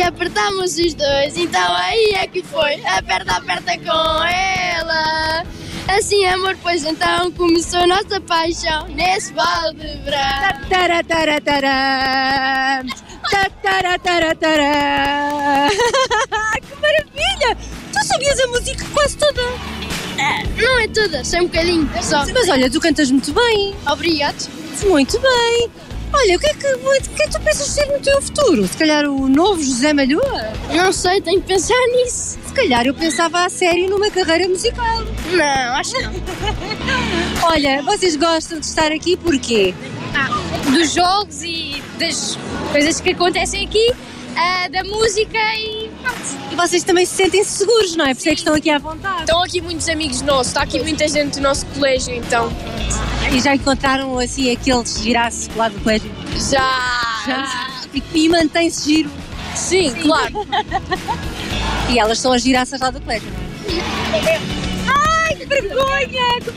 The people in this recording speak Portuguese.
apertámos os dois, então aí é que foi, aperta com ela. Assim amor, pois então começou a nossa paixão nesse vale de verão. Tarataratará. Tarataratará. Que maravilha! Tu sabias a música quase toda. Não é toda, só um bocadinho só. Mas olha, tu cantas muito bem. Obrigado. Muito bem. Olha, o que é que tu pensas ser no teu futuro? Se calhar o novo José Malhoa? Não sei, tenho que pensar nisso. Se calhar eu pensava a sério numa carreira musical. Não, acho que não. Olha, vocês gostam de estar aqui porquê? Dos jogos e das coisas que acontecem aqui, da música e pronto. E vocês também se sentem seguros, não é? Por isso é que estão aqui à vontade. Estão aqui muitos amigos nossos, está aqui muita gente do nosso colégio, então. E já encontraram assim aqueles giraços lá do colégio? Já! E mantém-se giro. Sim, claro. E elas são as giraças lá do colégio, não é? Ai, que vergonha!